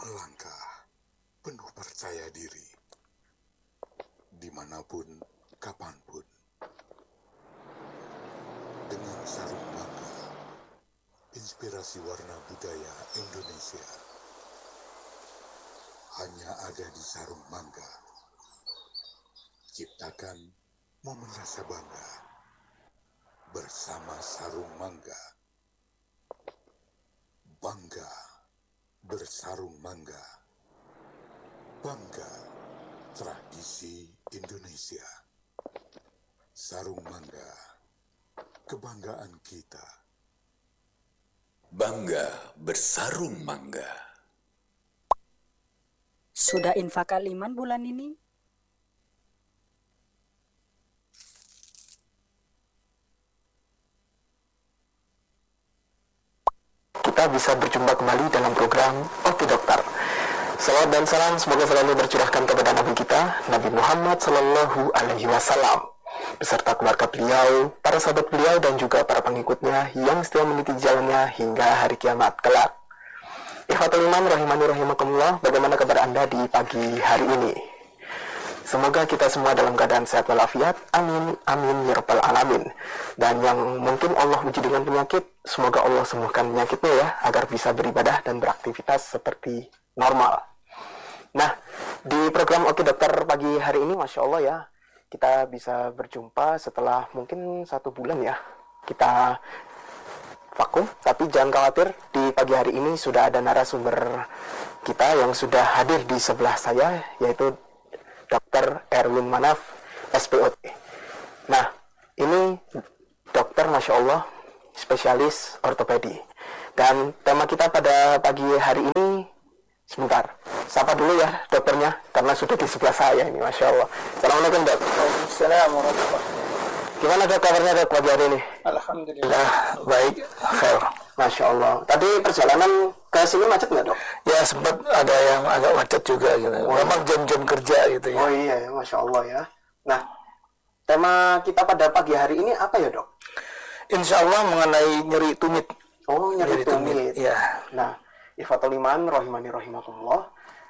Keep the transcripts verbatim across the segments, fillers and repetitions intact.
melangkah penuh percaya diri, dimanapun, kapanpun, dengan sarung mangga, inspirasi warna budaya Indonesia, hanya ada di sarung mangga. Ciptakan momen rasa bangga bersama sarung mangga. Bangga bersarung mangga. Bangga tradisi Indonesia. Sarung mangga, kebanggaan kita. Bangga bersarung mangga. Sudah infak Al-Iman bulan ini? Kita bisa berjumpa kembali dalam program Oke Dokter. Salawat dan salam semoga selalu tercurahkan kepada Nabi kita, Nabi Muhammad Sallallahu Alaihi Wasallam, beserta keluarga beliau, para sahabat beliau, dan juga para pengikutnya yang setia meniti jalannya hingga hari kiamat kelak. Ikhwatul iman rahimani rahimakumullah, bagaimana kabar Anda di pagi hari ini? Semoga kita semua dalam keadaan sehat walafiat. Amin, amin, ya rabbal alamin. Dan yang mungkin Allah uji dengan penyakit, semoga Allah sembuhkan penyakitnya ya, agar bisa beribadah dan beraktivitas seperti normal. Nah, di program Oke Dokter pagi hari ini, Masya Allah ya, kita bisa berjumpa setelah mungkin satu bulan ya. Kita vakum, tapi jangan khawatir, di pagi hari ini sudah ada narasumber kita yang sudah hadir di sebelah saya, yaitu Dokter Erwin Manaf, S P O T. Nah, ini dokter Masya Allah, spesialis ortopedi. Dan tema kita pada pagi hari ini, sebentar, sapa dulu ya dokternya, karena sudah di sebelah saya ini, Masya Allah. Assalamualaikum dok. Assalamualaikum warahmatullahi wabarakatuh. Gimana dok kabarnya dok pagi hari ini? Alhamdulillah, baik, khair. Masya Allah. Tadi perjalanan ke sini macet nggak dok? Ya sempat ada yang agak macet juga gitu. Oh. Memang jam-jam kerja gitu ya. Oh iya ya, Masya Allah ya. Nah, tema kita pada pagi hari ini apa ya dok? Insya Allah mengenai nyeri tumit. Oh, nyeri, nyeri tumit. tumit. Ya. Nah, Ifatul Iman, Rohimani Rohimakumullah.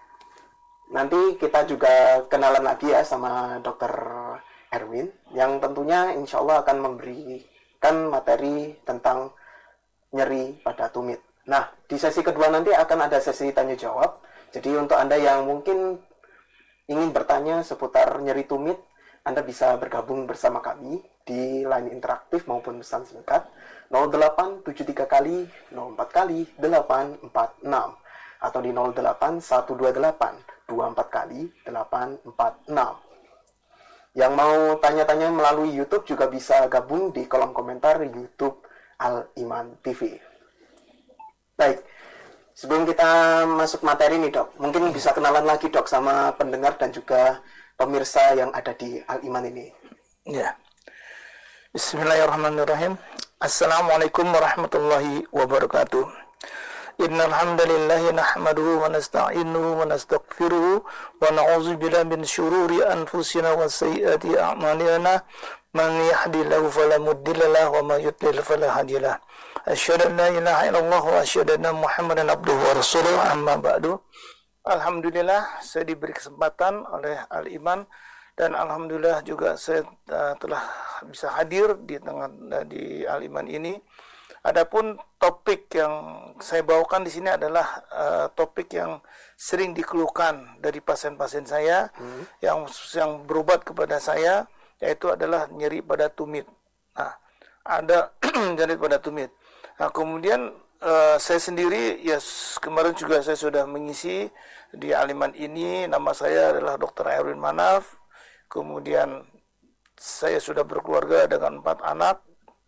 Nanti kita juga kenalan lagi ya sama dokter Erwin, yang tentunya insya Allah akan memberikan materi tentang nyeri pada tumit. Nah, di sesi kedua nanti akan ada sesi tanya jawab. Jadi untuk Anda yang mungkin ingin bertanya seputar nyeri tumit, Anda bisa bergabung bersama kami di line interaktif maupun pesan singkat nol delapan tujuh tiga kali nol empat kali delapan empat enam atau di nol delapan satu dua delapan dua empat kali delapan empat enam. Yang mau tanya-tanya melalui YouTube juga bisa gabung di kolom komentar YouTube Al-Iman T V. Baik, sebelum kita masuk materi nih dok, mungkin bisa kenalan lagi dok sama pendengar dan juga pemirsa yang ada di Al-Iman ini. Ya. Bismillahirrahmanirrahim. Assalamualaikum warahmatullahi wabarakatuh. Innal hamdalillah nahmaduhu wa nasta'inuhu wa nastaghfiruhu wa na'udzu billahi min syururi anfusina wa sayyiati a'malina. Man yahdihillahu fala mudilla lahu wa man yudlil fala hadiya lahu. Asyhadu an la ilaha illallah wa asyhadu anna Muhammadan abduhu wa rasuluhu, amma ba'du. Alhamdulillah saya diberi kesempatan oleh Al-Iman, dan alhamdulillah juga saya uh, telah bisa hadir di tengah uh, di Al-Iman ini. Adapun topik yang saya bawakan di sini adalah uh, topik yang sering dikeluhkan dari pasien-pasien saya hmm. yang yang berobat kepada saya, yaitu adalah nyeri pada tumit. Nah, ada nyeri pada tumit. Nah, kemudian uh, saya sendiri ya kemarin juga saya sudah mengisi di Al-Iman ini. Nama saya adalah dokter Erwin Manaf. Kemudian saya sudah berkeluarga dengan empat anak.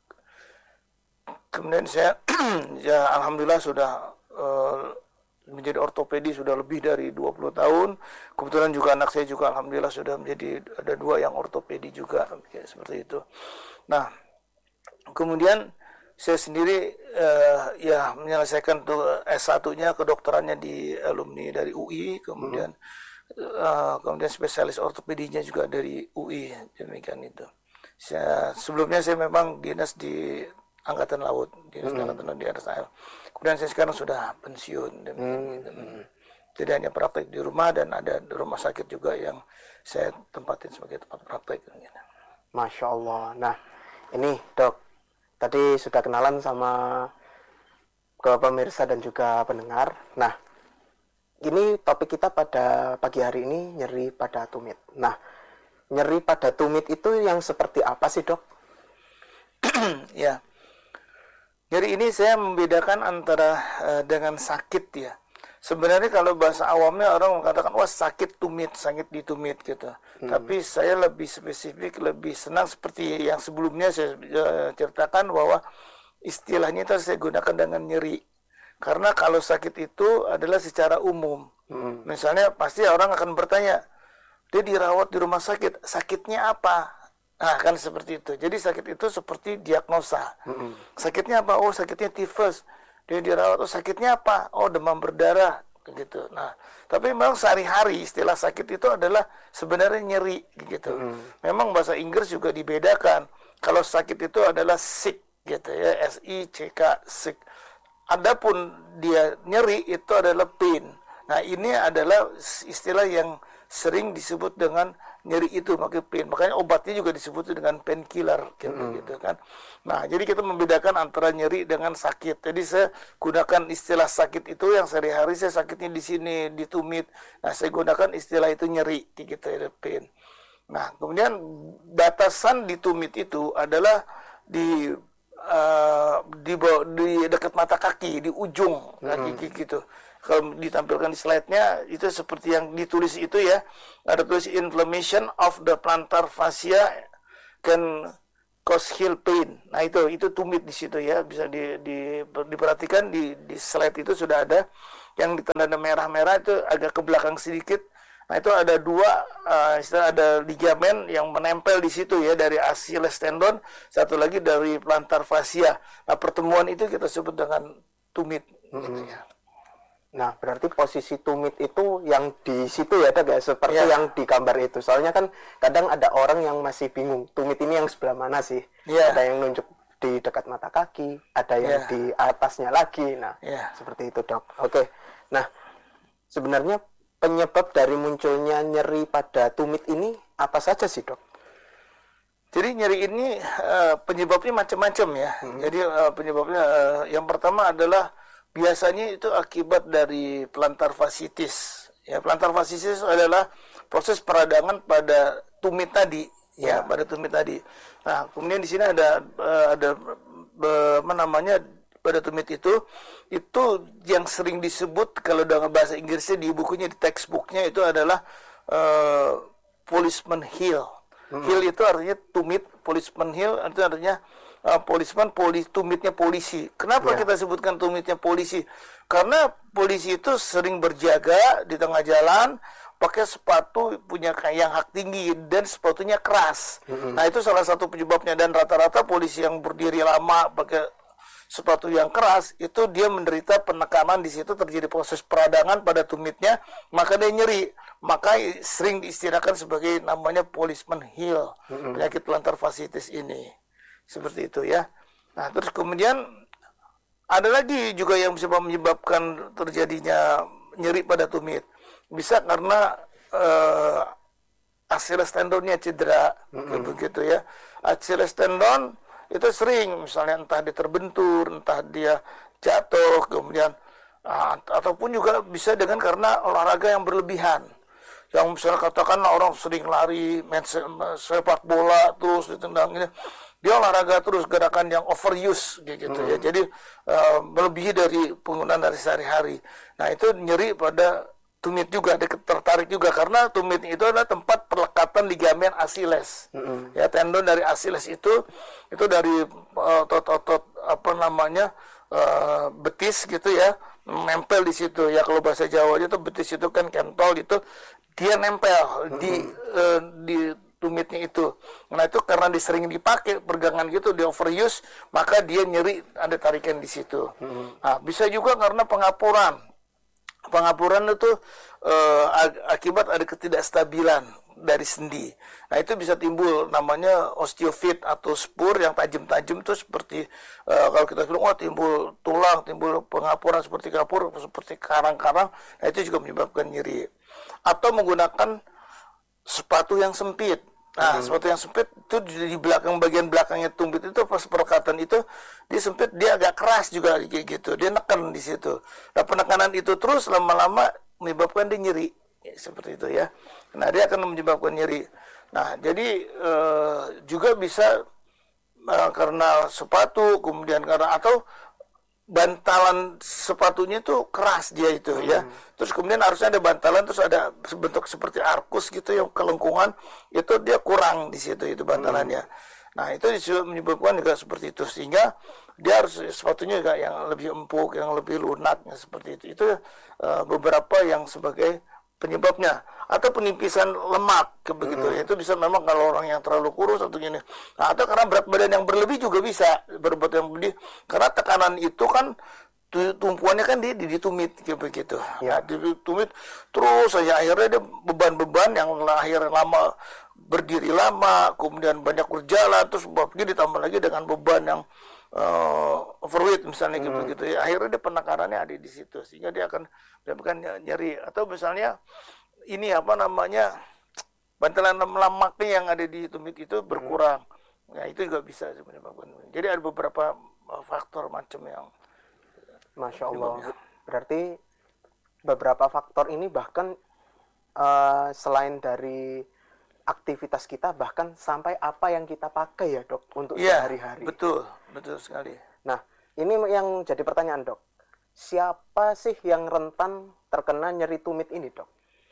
Kemudian saya ya alhamdulillah sudah uh, menjadi ortopedi sudah lebih dari dua puluh tahun. Kebetulan juga anak saya juga alhamdulillah sudah menjadi ada dua yang ortopedi juga, ya, seperti itu. Nah, kemudian saya sendiri uh, ya menyelesaikan tuh S satu-nya kedokterannya di alumni dari U I, kemudian hmm. uh, kemudian spesialis ortopedinya juga dari U I, demikian itu. Saya, sebelumnya saya memang dinas di Angkatan Laut, di hmm. Angkatan Laut di R S A L. Kemudian saya sekarang sudah pensiun. Hmm. Gitu. Jadi hanya praktek di rumah dan ada di rumah sakit juga yang saya tempatin sebagai tempat praktek. Masya Allah. Nah, ini dok, tadi sudah kenalan sama ke pemirsa dan juga pendengar. Nah, ini topik kita pada pagi hari ini nyeri pada tumit. Nah, nyeri pada tumit itu yang seperti apa sih dok? Ya, nyeri ini saya membedakan antara uh, dengan sakit ya. Sebenarnya kalau bahasa awamnya orang mengatakan wah sakit tumit, sakit di tumit gitu. Hmm. Tapi saya lebih spesifik, lebih senang seperti yang sebelumnya saya uh, ceritakan bahwa istilahnya itu saya gunakan dengan nyeri. Karena kalau sakit itu adalah secara umum. Hmm. Misalnya pasti orang akan bertanya, dia dirawat di rumah sakit, sakitnya apa? Nah kan seperti itu. Jadi sakit itu seperti diagnosa. Hmm. Sakitnya apa? Oh sakitnya tifus. Dia dirawat, oh sakitnya apa? Oh demam berdarah, gitu. Nah, tapi memang sehari-hari istilah sakit itu adalah sebenarnya nyeri, gitu. Mm. Memang bahasa Inggris juga dibedakan. Kalau sakit itu adalah sick, gitu ya, S I C K, sick. Adapun dia nyeri itu adalah pain. Nah, ini adalah istilah yang sering disebut dengan nyeri itu, makanya pain. Makanya obatnya juga disebut dengan painkiller, gitu, mm. gitu kan. Nah, jadi kita membedakan antara nyeri dengan sakit. Jadi saya gunakan istilah sakit itu yang sehari-hari saya sakitnya di sini, di tumit. Nah, saya gunakan istilah itu nyeri, gitu, ya, pain. Nah, kemudian batasan di tumit itu adalah di uh, di, di dekat mata kaki, di ujung kaki, mm. gitu. Kalau ditampilkan di slide-nya itu seperti yang ditulis itu ya, ada tulis inflammation of the plantar fascia can cause heel pain. Nah itu itu tumit di situ ya, bisa di, di, diperhatikan di, di slide itu sudah ada yang ditanda merah-merah itu agak ke belakang sedikit. Nah itu ada dua, uh, istilah ada ligamen yang menempel di situ ya, dari Achilles tendon, satu lagi dari plantar fascia. Nah pertemuan itu kita sebut dengan tumit. Mm-hmm. Gitu ya. Nah, berarti posisi tumit itu yang di situ ya, ada guys, seperti yeah. yang di gambar itu. Soalnya kan kadang ada orang yang masih bingung, tumit ini yang sebelah mana sih? Yeah. Ada yang nunjuk di dekat mata kaki, ada yang yeah. di atasnya lagi. Nah, yeah. seperti itu dok. Oke, nah sebenarnya penyebab dari munculnya nyeri pada tumit ini apa saja sih dok? Jadi nyeri ini uh, penyebabnya macam-macam ya. Hmm. Jadi uh, penyebabnya uh, yang pertama adalah biasanya itu akibat dari plantar fasciitis. Ya, plantar fasciitis adalah proses peradangan pada tumit tadi, ya, ya pada tumit tadi. Nah, kemudian di sini ada ada apa namanya pada tumit itu itu yang sering disebut kalau dengan bahasa Inggrisnya di bukunya, di textbooknya itu adalah uh, policeman heel. Hmm. Heel itu artinya tumit, policeman heel itu artinya Uh, policeman, poli, tumitnya polisi. Kenapa yeah. kita sebutkan tumitnya polisi? Karena polisi itu sering berjaga di tengah jalan, pakai sepatu punya yang hak tinggi dan sepatunya keras. Mm-hmm. Nah itu salah satu penyebabnya, dan rata-rata polisi yang berdiri lama pakai sepatu yang keras itu dia menderita penekanan, di situ terjadi proses peradangan pada tumitnya, maka dia nyeri. Maka sering diistilahkan sebagai namanya policeman heel, mm-hmm. penyakit plantar fasciitis ini. Seperti itu ya. Nah terus kemudian ada lagi juga yang bisa menyebabkan terjadinya nyeri pada tumit. Bisa karena uh, Achilles tendonnya cedera, mm-hmm. begitu ya. Achilles tendon itu sering misalnya entah dia terbentur, entah dia jatuh, kemudian uh, ataupun juga bisa dengan karena olahraga yang berlebihan. Yang misalnya katakanlah orang sering lari, main sepak bola terus ditendang ini. Dia olahraga terus, gerakan yang overuse gitu hmm. ya. Jadi uh, melebihi dari penggunaan dari sehari-hari. Nah, itu nyeri pada tumit juga, tertarik juga karena tumit itu adalah tempat perlekatan ligamen Achilles. Hmm. Ya, tendon dari Achilles itu itu dari otot-otot uh, apa namanya? Uh, betis gitu ya, nempel di situ. Ya kalau bahasa Jawa itu betis itu kan kentol gitu. Dia nempel hmm. di uh, di tumitnya itu. Nah itu karena disering dipakai pegangan gitu, di overuse, maka dia nyeri, ada tarikan di situ. Hmm. Nah, bisa juga karena pengapuran. Pengapuran itu uh, akibat ada ketidakstabilan dari sendi. Nah itu bisa timbul namanya osteofit atau spur yang tajam-tajam itu seperti uh, kalau kita bilang wah timbul tulang, timbul pengapuran seperti kapur, seperti karang-karang. Nah itu juga menyebabkan nyeri. Atau menggunakan sepatu yang sempit. Nah, hmm. sepatu yang sempit itu di belakang bagian belakangnya tumit itu pas perkatan itu dia sempit, dia agak keras juga kayak gitu. Dia neken di situ. Nah, penekanan itu terus lama-lama menyebabkan dia nyeri. Ya, seperti itu ya. Nah, dia akan menyebabkan nyeri. Nah, jadi eh, juga bisa eh, karena sepatu, kemudian karena atau bantalan sepatunya itu keras dia itu hmm. ya. Terus kemudian harusnya ada bantalan, terus ada bentuk seperti arkus gitu yang kelengkungan, itu dia kurang di situ itu bantalannya. Hmm. Nah, itu menyebabkan juga seperti itu, sehingga dia harus sepatunya juga yang lebih empuk, yang lebih lunak ya, seperti itu. Itu uh, beberapa yang sebagai penyebabnya. Atau penipisan lemak begitu hmm. itu bisa memang kalau orang yang terlalu kurus atau gini. Nah, atau karena berat badan yang berlebih juga bisa berbuat yang berlebih, karena tekanan itu kan tumpuannya kan di di, di tumit begitu. Ya, di tumit terus saja akhirnya dia beban-beban yang akhirnya lama berdiri lama, kemudian banyak berjalan, terus begini ditambah lagi dengan beban yang uh, overweight misalnya gitu begitu ya. Akhirnya dia penekanannya ada di situ, sehingga dia akan menyebabkan nyeri. Atau misalnya ini apa namanya bantalan lemaknya yang ada di tumit itu berkurang. Nah, itu juga bisa menyebabkan. Jadi ada beberapa faktor macam yang Masya Allah. Berarti beberapa faktor ini bahkan uh, selain dari aktivitas kita, bahkan sampai apa yang kita pakai ya dok untuk ya, sehari-hari. Betul, betul sekali. Nah, ini yang jadi pertanyaan dok. Siapa sih yang rentan terkena nyeri tumit ini dok?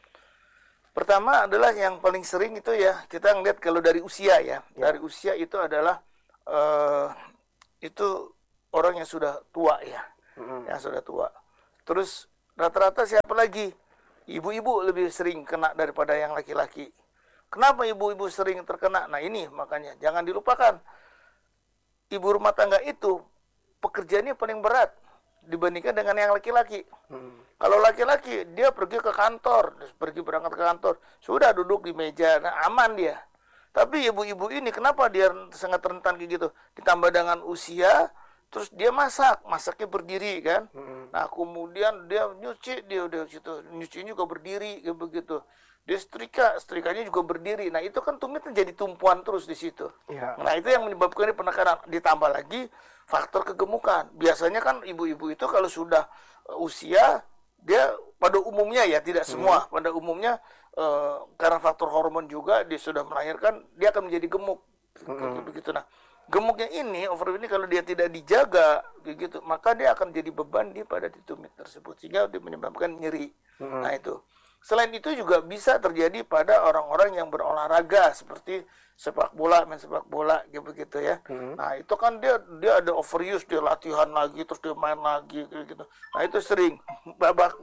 Pertama adalah yang paling sering itu ya, kita ngeliat kalau dari usia ya. ya. Dari usia itu adalah uh, itu orang yang sudah tua ya. Mm-hmm. Yang sudah tua. Terus rata-rata siapa lagi? Ibu-ibu lebih sering kena daripada yang laki-laki. Kenapa ibu-ibu sering terkena? Nah ini makanya jangan dilupakan. Ibu rumah tangga itu pekerjaannya paling berat dibandingkan dengan yang laki-laki. Hmm. Kalau laki-laki dia pergi ke kantor, pergi berangkat ke kantor, sudah duduk di meja, nah, aman dia. Tapi ibu-ibu ini kenapa dia sangat rentan kayak gitu? Ditambah dengan usia, terus dia masak, masaknya berdiri kan. Hmm. Nah kemudian dia nyuci, dia udah situ nyucinya juga berdiri kayak begitu. Dia setrika, setrikanya juga berdiri. Nah itu kan tumitnya jadi tumpuan terus di situ. Ya. Nah itu yang menyebabkan penekanan. Ditambah lagi faktor kegemukan. Biasanya kan ibu-ibu itu kalau sudah usia, dia pada umumnya ya, tidak semua. Hmm. Pada umumnya uh, karena faktor hormon juga, dia sudah melahirkan, dia akan menjadi gemuk. Hmm. Begitu. Nah gemuknya ini, over ini kalau dia tidak dijaga, begitu, maka dia akan jadi beban di pada di tumit tersebut. Sehingga dia menyebabkan nyeri. Hmm. Nah itu. Selain itu juga bisa terjadi pada orang-orang yang berolahraga seperti sepak bola, main sepak bola gitu begitu ya. Hmm. Nah, itu kan dia dia ada overuse, dia latihan lagi terus dia main lagi gitu. Nah, itu sering bah, bah,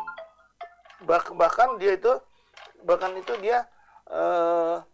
bah, bahkan dia itu bahkan itu dia uh,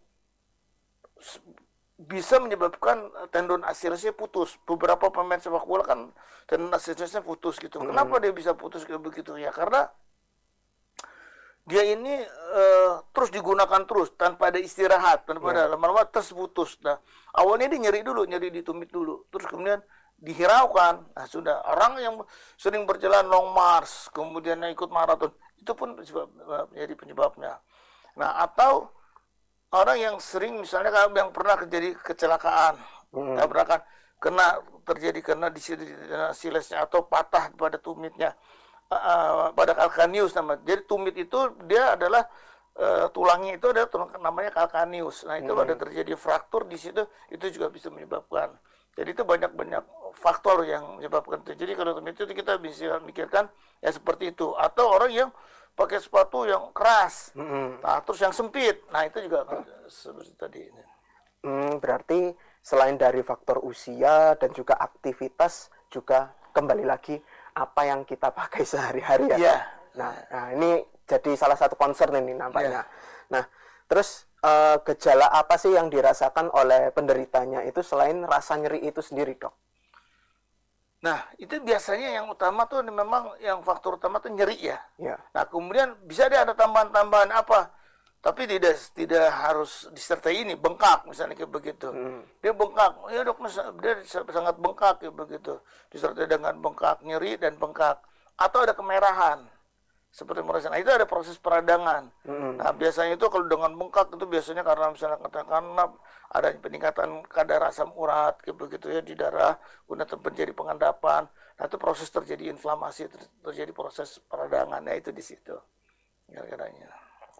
bisa menyebabkan tendon Achillesnya putus. Beberapa pemain sepak bola kan tendon Achillesnya putus gitu. Hmm. Kenapa dia bisa putus kayak begitu ya? Karena dia ini uh, terus digunakan terus tanpa ada istirahat, tanpa yeah. ada lama-lama terus putus. Nah, awalnya dia nyeri dulu, nyeri di tumit dulu, terus kemudian dihiraukan. Nah, sudah orang yang sering berjalan long march, kemudian ikut maraton, itu pun menjadi penyebabnya. Nah, atau orang yang sering misalnya kalau yang pernah terjadi kecelakaan, mm. tabrakan, kena terjadi kena di Achillesnya atau patah pada tumitnya. Uh, pada calcaneus nama. Jadi tumit itu dia adalah uh, tulangnya itu ada tulang, namanya calcaneus. Nah itu hmm. ada terjadi fraktur di situ, itu juga bisa menyebabkan. Jadi itu banyak-banyak faktor yang menyebabkan itu. Jadi kalau tumit itu kita bisa mikirkan ya seperti itu. Atau orang yang pakai sepatu yang keras, hmm. nah terus yang sempit. Nah itu juga seperti tadi. Hmm, berarti selain dari faktor usia dan juga aktivitas, juga kembali lagi apa yang kita pakai sehari-hari ya. Yeah. Nah, nah, ini jadi salah satu concern ini nampaknya. Yeah. Nah, terus uh, gejala apa sih yang dirasakan oleh penderitanya itu selain rasa nyeri itu sendiri, dok? Nah, itu biasanya yang utama tuh memang yang faktor utama tuh nyeri ya. Yeah. Nah, kemudian bisa dia ada tambahan-tambahan apa? Tapi tidak tidak harus disertai ini bengkak misalnya kayak begitu. Hmm. Dia bengkak, ya dok, dia sangat bengkak kayak begitu. Disertai dengan bengkak, nyeri dan bengkak, atau ada kemerahan seperti merasakan. Nah, itu ada proses peradangan. Hmm. Nah biasanya itu kalau dengan bengkak itu biasanya karena misalnya karena ada peningkatan kadar asam urat kayak begitu ya di darah, kemudian terjadi pengendapan. Nah itu proses terjadi inflamasi, terjadi proses peradangan. Nah itu di situ kira-kiranya.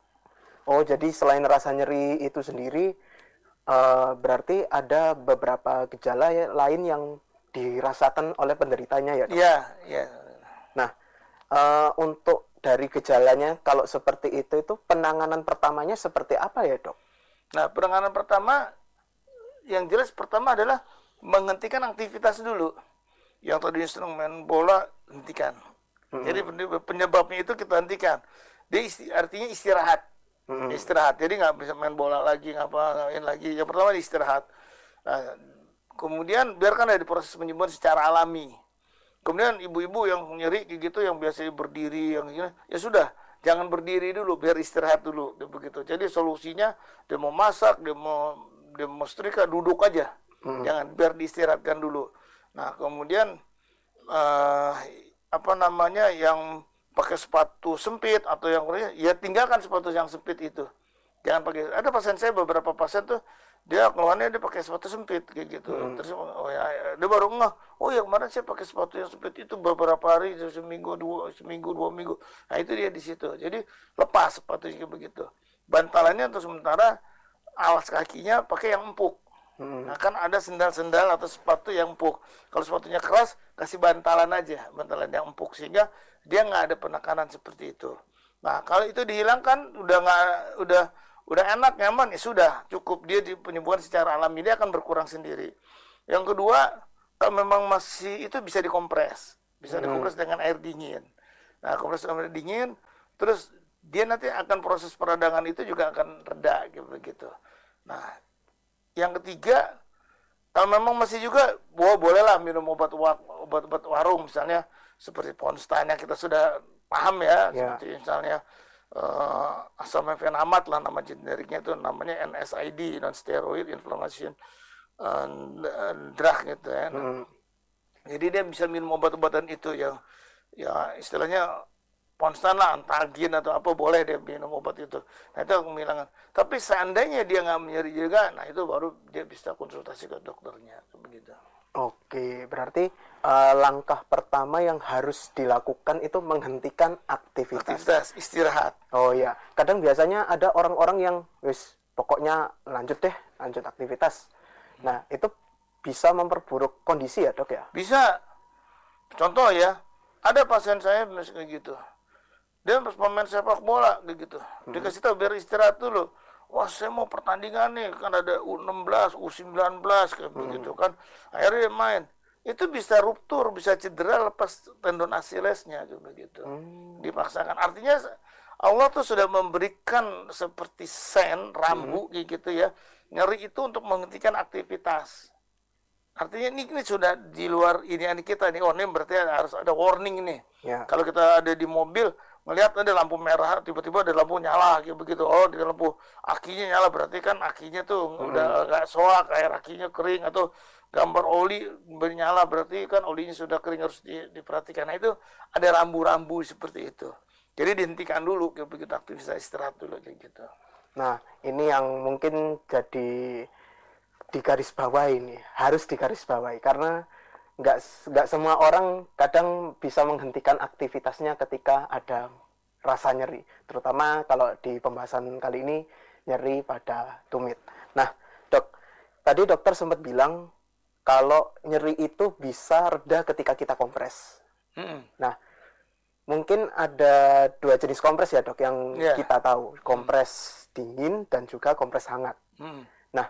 Oh, jadi selain rasa nyeri itu sendiri, uh, berarti ada beberapa gejala ya, lain yang dirasakan oleh penderitanya ya, dok? Iya, iya. Nah, uh, untuk dari gejalanya, kalau seperti itu, itu penanganan pertamanya seperti apa ya, dok? Nah, penanganan pertama, yang jelas pertama adalah menghentikan aktivitas dulu. Yang tadinya senang main bola, hentikan. Mm-hmm. Jadi penyebabnya itu kita hentikan. Dia isti- artinya istirahat. Hmm. Istirahat, jadi nggak bisa main bola lagi, ngapain lagi. Yang pertama istirahat. Nah, kemudian biarkan ada proses penyembuhan secara alami. Kemudian ibu-ibu yang nyeri gitu, yang biasanya berdiri, yang gini, ya sudah, jangan berdiri dulu, biar istirahat dulu, begitu. Jadi solusinya dia mau masak, dia mau dia mau setrika, duduk aja, hmm. jangan biar diistirahatkan dulu. Nah kemudian uh, apa namanya yang pakai sepatu sempit atau yang ya tinggalkan sepatu yang sempit itu, jangan pakai. Ada pasien saya, beberapa pasien tuh dia keluarnya dia pakai sepatu sempit kayak gitu. Hmm. Terus oh ya dia baru ngeh, oh ya kemarin saya pakai sepatu yang sempit itu beberapa hari, seminggu dua seminggu dua minggu. Nah itu dia di situ. Jadi lepas sepatunya kayak begitu. Bantalannya untuk sementara alas kakinya pakai yang empuk. Hmm. Nah kan ada sendal-sendal atau sepatu yang empuk. Kalau sepatunya keras, kasih bantalan aja, bantalan yang empuk, sehingga dia nggak ada penekanan seperti itu. Nah kalau itu dihilangkan, udah nggak, udah udah enak, nyaman, ya sudah cukup. Dia di penyembuhan secara alami, dia akan berkurang sendiri. Yang kedua, kalau memang masih itu bisa dikompres, bisa hmm. dikompres dengan air dingin. Nah kompres dengan air dingin, terus dia nanti akan proses peradangan itu juga akan reda gitu begitu. Nah yang ketiga, kalau memang masih juga, oh, bolehlah minum obat obat-obat warung misalnya seperti Ponstan yang kita sudah paham ya, yeah. seperti misalnya uh, asamefenamat lah nama generiknya itu, namanya N S I D, non steroid inflammation uh, drug gitu ya. Nah, mm. Jadi dia bisa minum obat-obatan itu yang ya istilahnya Ponstan lah, Antagin atau apa, boleh dia minum obat itu. Nah itu menghilangkan. Tapi seandainya dia nggak menyeri juga, nah itu baru dia bisa konsultasi ke dokternya, begitu. Oke, berarti uh, langkah pertama yang harus dilakukan itu menghentikan aktivitas. Aktivitas, istirahat. Oh iya, kadang biasanya ada orang-orang yang, wis pokoknya lanjut deh, lanjut aktivitas. Nah itu bisa memperburuk kondisi ya dok ya? Bisa. Contoh ya, ada pasien saya misalnya kayak gitu. Dia pemain sepak bola gitu. Hmm. Dikasih tahu biar istirahat dulu. Wah, saya mau pertandingan nih, kan ada U enam belas, U sembilan belas kayak hmm. begitu kan. Akhirnya dia main. Itu bisa ruptur, bisa cedera lepas tendon Achillesnya gitu begitu. Hmm. Dipaksakan. Artinya Allah tuh sudah memberikan seperti sen, rambu hmm. gitu ya. Nyeri itu untuk menghentikan aktivitas. Artinya ini, ini sudah di luar ini kita nih. Oh, ini berarti harus ada warning nih. Ya. Kalau kita ada di mobil, melihat ada lampu merah, tiba-tiba ada lampu nyala gitu begitu. Oh, di lampu akinya nyala, berarti kan akinya tuh hmm. udah nggak soak, air akinya kering, atau gambar oli bernyala, berarti kan olinya sudah kering, harus di, diperhatikan. Nah itu ada rambu-rambu seperti itu. Jadi dihentikan dulu kayak begitu, aktivitas istirahat dulu kayak gitu. Nah ini yang mungkin jadi digarisbawahi ini, harus digarisbawahi, karena nggak nggak semua orang kadang bisa menghentikan aktivitasnya ketika ada rasa nyeri, terutama kalau di pembahasan kali ini nyeri pada tumit. Nah dok, tadi dokter sempat bilang kalau nyeri itu bisa reda ketika kita kompres. Hmm. Nah mungkin ada dua jenis kompres ya dok yang yeah. kita tahu, kompres dingin dan juga kompres hangat. Hmm. Nah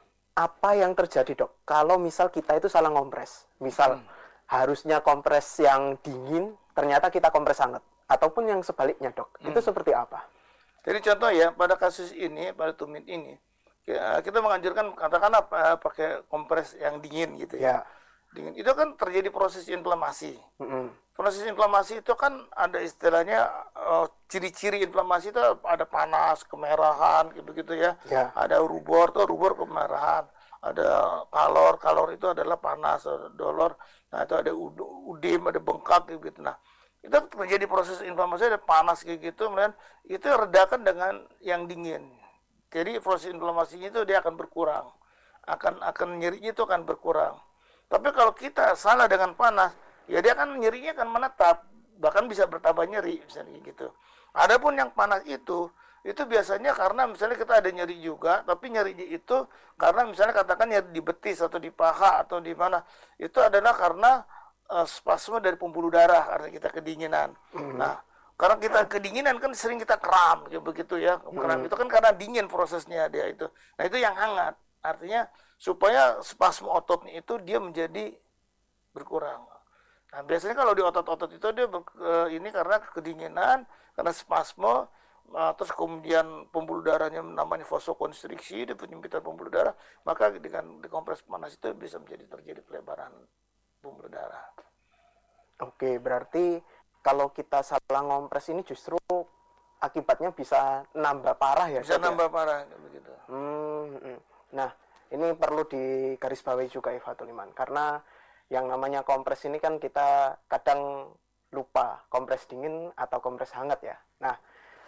apa yang terjadi dok kalau misal kita itu salah kompres, misal hmm. harusnya kompres yang dingin ternyata kita kompres hangat, ataupun yang sebaliknya dok, hmm. itu seperti apa? Jadi contoh ya, pada kasus ini, pada tumit ini kita menganjurkan katakanlah pakai kompres yang dingin gitu ya, ya. Dingin itu kan terjadi proses inflamasi. hmm. Proses inflamasi itu kan ada istilahnya uh, ciri-ciri inflamasi itu ada panas, kemerahan, gitu-gitu ya. Ya. Ada rubor tuh rubor kemerahan. Ada kalor, kalor itu adalah panas, ada dolor. Nah itu ada udim, ada bengkak gitu. Nah itu terjadi proses inflamasi, ada panas kayak gitu, kemudian itu redakan dengan yang dingin. Jadi proses inflamasinya itu dia akan berkurang, akan akan nyerinya itu akan berkurang. Tapi kalau kita salah dengan panas, ya dia kan nyerinya akan menetap, bahkan bisa bertambah nyeri misalnya gitu. Adapun yang panas itu itu biasanya karena misalnya kita ada nyeri juga, tapi nyerinya itu karena misalnya katakan nyeri di betis atau di paha atau di mana, itu adalah karena uh, spasme dari pembuluh darah karena kita kedinginan. Mm-hmm. Nah, karena kita kedinginan kan sering kita kram gitu begitu ya. Kram mm-hmm. itu kan karena dingin prosesnya dia itu. Nah, itu yang hangat. Artinya supaya spasme ototnya itu dia menjadi berkurang. Nah, biasanya kalau di otot-otot itu dia ber, uh, ini karena kedinginan, karena spasme. Nah, terus kemudian pembuluh darahnya namanya vasokonstriksi, dia penyempitan pembuluh darah, maka dengan dikompres panas itu bisa menjadi terjadi pelebaran pembuluh darah. Oke, berarti kalau kita salah ngompres ini justru akibatnya bisa nambah parah ya? Bisa nambah ya? parah begitu. Hmm, nah, ini perlu digarisbawahi juga Ifadul Iman, karena yang namanya kompres ini kan kita kadang lupa kompres dingin atau kompres hangat ya. Nah,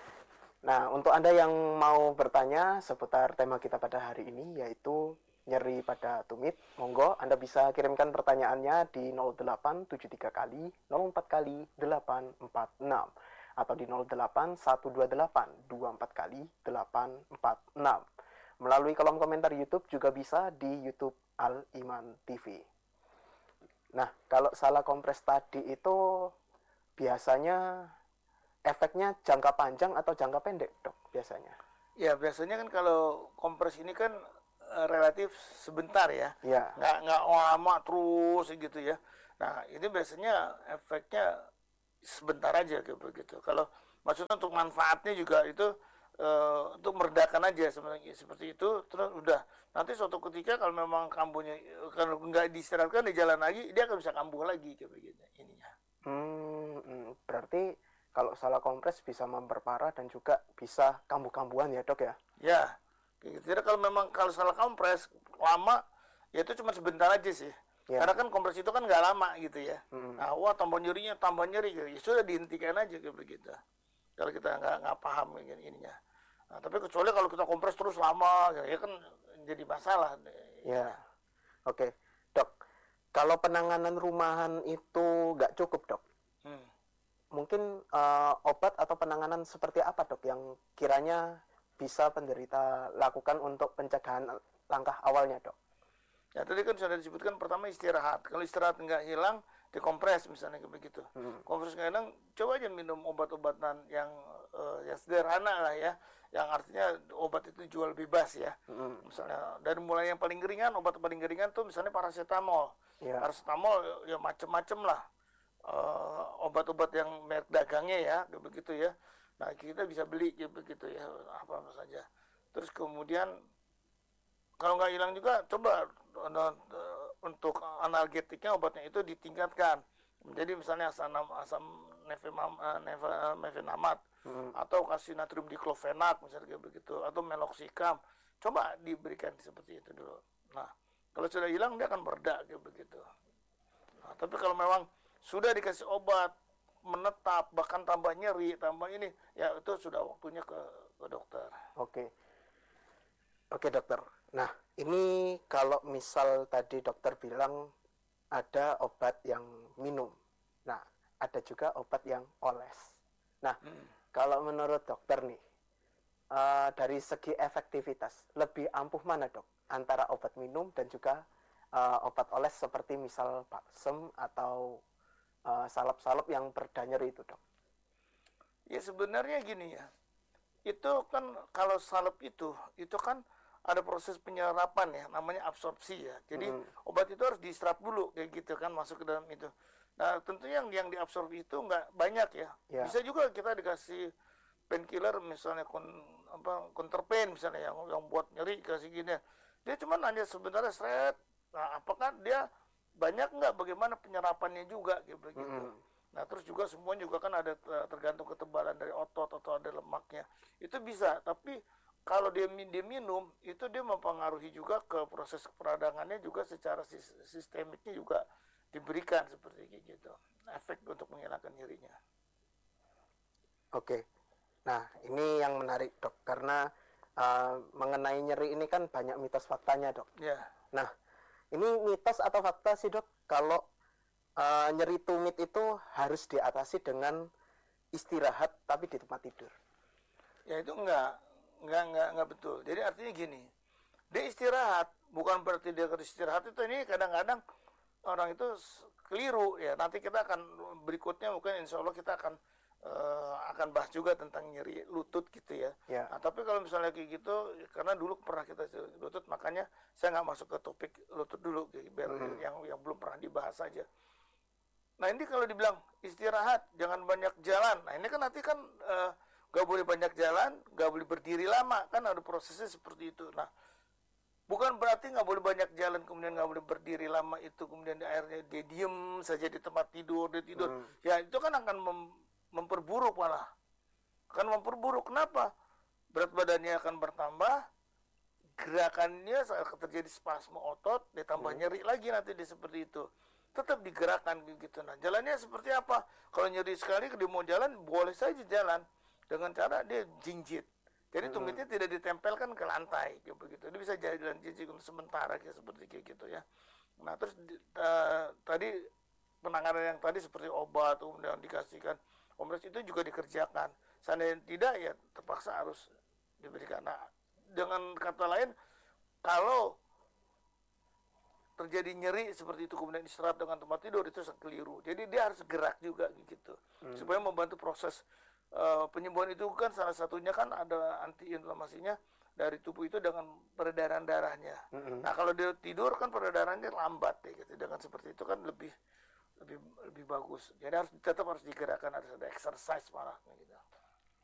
Nah, untuk Anda yang mau bertanya seputar tema kita pada hari ini, yaitu nyeri pada tumit, monggo Anda bisa kirimkan pertanyaannya di nol delapan tujuh tiga kali nol empat kali delapan empat enam atau di nol delapan satu dua delapan dua empat kali delapan empat enam. Melalui kolom komentar YouTube juga bisa di YouTube Al Iman T V. Nah, kalau salah kompres tadi itu biasanya efeknya jangka panjang atau jangka pendek, dok, biasanya? Ya, biasanya kan kalau kompres ini kan uh, relatif sebentar ya. Ya. Nggak, nggak lama terus gitu ya. Nah, ini biasanya efeknya sebentar aja kayak begitu. Kalau maksudnya untuk manfaatnya juga itu uh, untuk meredakan aja sebenarnya seperti itu. Terus udah, nanti suatu ketika kalau memang kambuhnya kalau nggak diistirahatkan di jalan lagi, dia akan bisa kambuh lagi kayak begitu ininya. Hmm, berarti kalau salah kompres bisa memperparah dan juga bisa kambuh-kambuhan ya, dok ya? Ya, jadi kalau memang kalau salah kompres lama, ya itu cuma sebentar aja sih. Ya. Karena kan kompres itu kan nggak lama gitu ya. Hmm. Nah, wah tambah nyerinya, tambah nyeri gitu. Ya sudah dihentikan aja kayak begitu. Kalau kita nggak nggak paham ininya. Nah, tapi kecuali kalau kita kompres terus lama, ya kan jadi masalah. Ya, oke, dok. Kalau penanganan rumahan itu nggak cukup, dok. Hmm. Mungkin uh, obat atau penanganan seperti apa, dok, yang kiranya bisa penderita lakukan untuk pencegahan langkah awalnya, dok? Ya tadi kan sudah disebutkan pertama istirahat. Kalau istirahat nggak hilang, dikompres misalnya kayak begitu. Hmm. Kompres nggak hilang, coba aja minum obat-obatan yang uh, yang sederhana lah ya, yang artinya obat itu jual bebas ya. Hmm. Misalnya dari mulai yang paling ringan, obat paling ringan tuh misalnya paracetamol. Yeah. Paracetamol ya macem-macem lah. Uh, obat-obat yang merek dagangnya ya, kayak begitu ya. Nah kita bisa beli kayak begitu ya, apa apa saja. Terus kemudian kalau nggak hilang juga, coba uh, untuk analgetiknya obatnya itu ditingkatkan. Jadi misalnya asam asam mefenamat hmm. atau kasih natrium diklofenak misalnya kayak begitu, atau meloxicam. Coba diberikan seperti itu dulu. Nah kalau sudah hilang dia akan bereda kayak begitu. Nah, tapi kalau memang sudah dikasih obat menetap bahkan tambah nyeri tambah ini ya itu sudah waktunya ke, ke dokter. Oke oke dokter. Nah ini kalau misal tadi dokter bilang ada obat yang minum, nah ada juga obat yang oles. Nah hmm. kalau menurut dokter nih uh, dari segi efektivitas lebih ampuh mana, dok, antara obat minum dan juga uh, obat oles seperti misal balsem atau Uh, salep-salep yang bereda nyeri itu, dok? Ya sebenarnya gini ya, itu kan kalau salep itu, itu kan ada proses penyerapan ya, namanya absorpsi ya. Jadi hmm. obat itu harus diserap dulu kayak gitu kan, masuk ke dalam itu. Nah tentunya yang yang diabsorbi itu nggak banyak ya. ya. Bisa juga kita dikasih painkiller misalnya kon, apa counterpain misalnya yang yang buat nyeri kasih gini. Dia cuma hanya sebenarnya seret. Nah apakah dia banyak nggak bagaimana penyerapannya juga kayak begitu. Mm-hmm. Nah terus juga semua juga kan ada tergantung ketebalan dari otot atau ada lemaknya. Itu bisa, tapi kalau dia, dia minum itu dia mempengaruhi juga ke proses peradangannya juga secara sistemiknya juga diberikan seperti gitu. Efek untuk menghilangkan nyerinya. Oke. Nah, ini yang menarik, Dok, karena uh, mengenai nyeri ini kan banyak mitos faktanya, Dok. Ya. Nah, ini mitos atau fakta sih, Dok, kalau uh, nyeri tumit itu harus diatasi dengan istirahat tapi di tempat tidur. Ya itu enggak, enggak, enggak, enggak betul. Jadi artinya gini, dia istirahat, bukan berarti dia istirahat itu ini kadang-kadang orang itu keliru ya. Nanti kita akan berikutnya mungkin insya Allah kita akan uh, akan bahas juga tentang nyeri lutut gitu ya. Ya. Nah, tapi kalau misalnya kayak gitu, karena dulu pernah kita lutut, makanya saya nggak masuk ke topik lutut dulu, biar hmm. yang yang belum pernah dibahas saja. Nah ini kalau dibilang istirahat, jangan banyak jalan. Nah ini kan nanti kan uh, gak boleh banyak jalan, gak boleh berdiri lama, kan ada prosesnya seperti itu. Nah bukan berarti gak boleh banyak jalan, kemudian gak boleh berdiri lama itu, kemudian di akhirnya dia diem saja di tempat tidur, dia tidur. Hmm. Ya itu kan akan mem memperburuk malah. Akan memperburuk, kenapa? Berat badannya akan bertambah, gerakannya saat terjadi spasme otot, ditambah hmm. nyeri lagi nanti dia seperti itu. Tetap digerakkan gitu. Nah jalannya seperti apa? Kalau nyeri sekali dia mau jalan, boleh saja jalan dengan cara dia jinjit. Jadi tumitnya hmm. tidak ditempelkan ke lantai gitu begitu. Dia bisa jalan jinjit untuk sementara kayak seperti kayak gitu ya. Nah terus uh, tadi penanganan yang tadi seperti obat kemudian dikasihkan obat itu juga dikerjakan. Seandainya tidak ya terpaksa harus diberikan. Nah dengan kata lain, kalau terjadi nyeri seperti itu kemudian istirahat dengan tempat tidur, itu keliru. Jadi dia harus gerak juga gitu hmm. supaya membantu proses uh, penyembuhan. Itu kan salah satunya kan ada anti inflamasinya dari tubuh itu dengan peredaran darahnya. Hmm. Nah kalau dia tidur kan peredarannya lambat ya gitu. Dengan seperti itu kan lebih lebih lebih bagus. Jadi harus tetap harus digerakkan, harus ada exercise malah gitu.